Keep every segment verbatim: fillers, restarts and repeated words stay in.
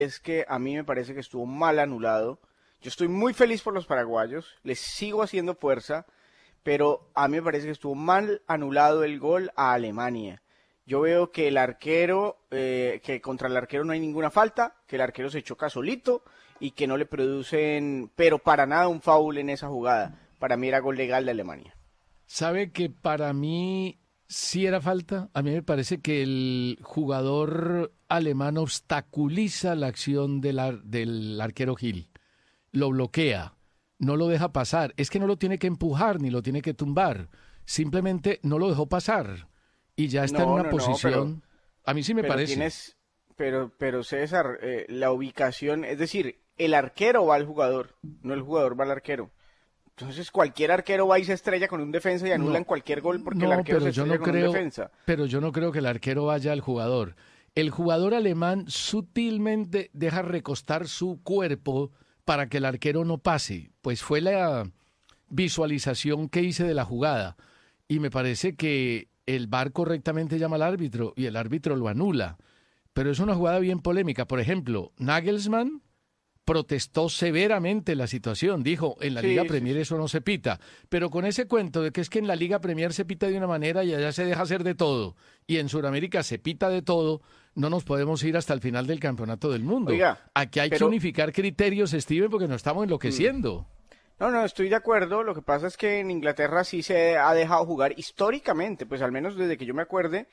es que a mí me parece que estuvo mal anulado. Yo estoy muy feliz por los paraguayos, les sigo haciendo fuerza, pero a mí me parece que estuvo mal anulado el gol a Alemania. Yo veo que el arquero, eh, que contra el arquero no hay ninguna falta, que el arquero se choca solito y que no le producen, pero para nada un foul en esa jugada. Para mí era gol legal de Alemania. ¿Sabe que para mí sí era falta? A mí me parece que el jugador alemán obstaculiza la acción del, ar- del arquero Gil. Lo bloquea, no lo deja pasar. Es que no lo tiene que empujar ni lo tiene que tumbar. Simplemente no lo dejó pasar y ya está en No, una no, no, pero, posición. A mí sí me pero parece. tienes, pero, pero César, eh, la ubicación, es decir, el arquero va al jugador, no el jugador va al arquero. Entonces cualquier arquero va y se estrella con un defensa y anulan No, cualquier gol porque el no, arquero pero se yo estrella no con un creo, defensa. pero yo no creo que el arquero vaya al jugador. El jugador alemán sutilmente deja recostar su cuerpo para que el arquero no pase. Pues fue la visualización que hice de la jugada. Y me parece que el V A R correctamente llama al árbitro y el árbitro lo anula. Pero es una jugada bien polémica. Por ejemplo, Nagelsmann protestó severamente la situación, dijo, en la Liga Sí, sí, Premier sí. eso no se pita, pero con ese cuento de que es que en la Liga Premier se pita de una manera y allá se deja hacer de todo, y en Sudamérica se pita de todo, no nos podemos ir hasta el final del Campeonato del Mundo. Oiga, Aquí hay que pero unificar criterios, Steven, porque nos estamos mm, enloqueciendo. no, no, estoy de acuerdo. Lo que pasa es que en Inglaterra sí se ha dejado jugar históricamente, pues al menos desde que yo me acuerde,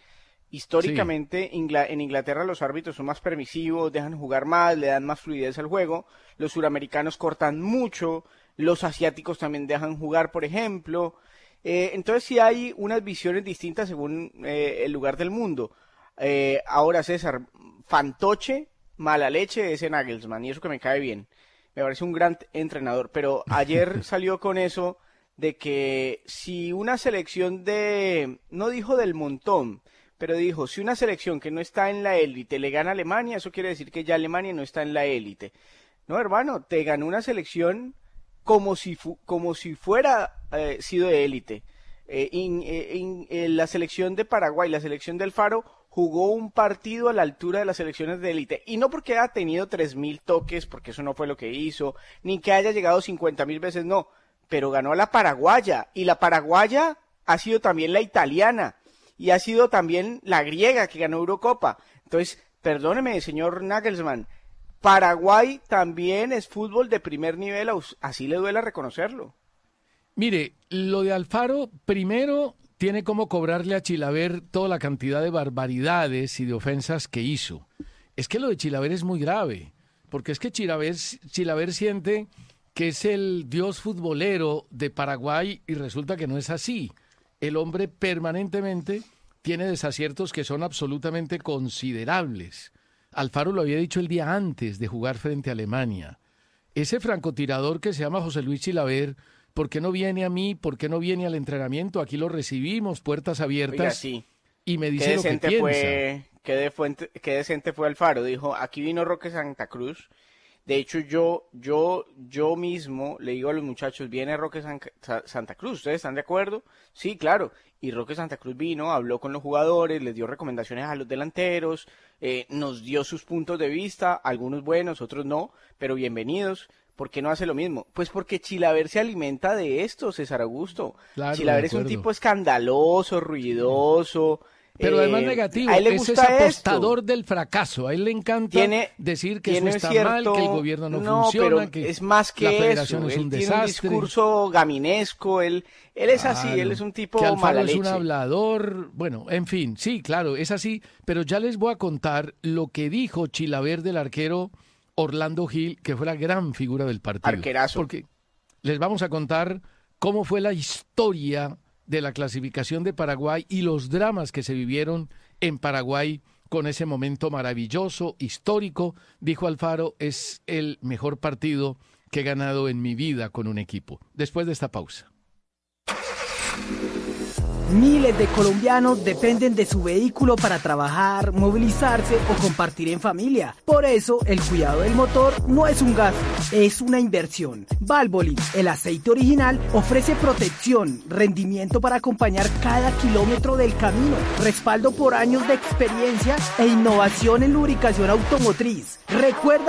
Sí, históricamente Ingla- en Inglaterra los árbitros son más permisivos, dejan jugar más, le dan más fluidez al juego. Los suramericanos cortan mucho, los asiáticos también dejan jugar, por ejemplo. Eh, entonces sí hay unas visiones distintas según eh, el lugar del mundo. Eh, ahora, César, fantoche, mala leche ese Nagelsmann, y eso que me cae bien. Me parece un gran entrenador, pero ayer salió con eso de que si una selección de, no dijo del montón, pero dijo, si una selección que no está en la élite le gana a Alemania, eso quiere decir que ya Alemania no está en la élite. No, hermano, te ganó una selección como si, fu- como si fuera eh, sido de élite. Eh, in- eh, in- eh, la selección de Paraguay, la selección del Faro, jugó un partido a la altura de las selecciones de élite. Y no porque haya tenido tres mil toques, porque eso no fue lo que hizo, ni que haya llegado cincuenta mil veces, no. Pero ganó a la paraguaya. Y la paraguaya ha sido también la italiana. Y ha sido también la griega que ganó Eurocopa. Entonces, perdóneme, señor Nagelsmann, Paraguay también es fútbol de primer nivel, aus- así le duele reconocerlo. mire, lo de Alfaro, primero tiene como cobrarle a Chilaver toda la cantidad de barbaridades y de ofensas que hizo. Es que lo de Chilaver es muy grave, porque es que Chilaver, Chilaver siente que es el dios futbolero de Paraguay y resulta que no es así. El hombre permanentemente tiene desaciertos que son absolutamente considerables. Alfaro lo había dicho el día antes de jugar frente a Alemania. Ese francotirador que se llama José Luis Chilaver, ¿por qué no viene a mí? ¿Por qué no viene al entrenamiento? Aquí lo recibimos, puertas Oiga, abiertas, sí, y me qué dice lo que decente piensa. fue, qué, de fuente- qué decente fue Alfaro. Dijo, aquí vino Roque Santa Cruz. De hecho, yo, yo, yo mismo le digo a los muchachos, viene Roque San- Sa- Santa Cruz, ¿ustedes están de acuerdo? Sí, claro. Y Roque Santa Cruz vino, habló con los jugadores, les dio recomendaciones a los delanteros, eh, nos dio sus puntos de vista, algunos buenos, otros no, pero bienvenidos. ¿Por qué no hace lo mismo? Pues porque Chilaver se alimenta de esto, César Augusto. Claro, de Chilaver es un acuerdo. tipo escandaloso, Sí. ruidoso. Pero además eh, a negativo, él le es ese gusta esto. apostador del fracaso. A él le encanta Tiene, decir que eso tiene está mal, que el cierto, gobierno no no, pero funciona, que es más la que federación eso. es un Él tiene un desastre. discurso gaminesco, él, él es así, él es Claro, un que tipo Alfaro mala es un leche. hablador, bueno, en fin, sí, claro, es así, pero ya les voy a contar lo que dijo Chilaver del arquero Orlando Gil, que fue la gran figura del partido, Arquerazo. porque les vamos a contar cómo fue la historia de la clasificación de Paraguay y los dramas que se vivieron en Paraguay con ese momento maravilloso, histórico. Dijo Alfaro, es el mejor partido que he ganado en mi vida con un equipo. Después de esta pausa. Miles de colombianos dependen de su vehículo para trabajar, movilizarse o compartir en familia. Por eso, el cuidado del motor no es un gasto, es una inversión. Valvoline, el aceite original, ofrece protección, rendimiento para acompañar cada kilómetro del camino, respaldo por años de experiencia e innovación en lubricación automotriz. Recuerda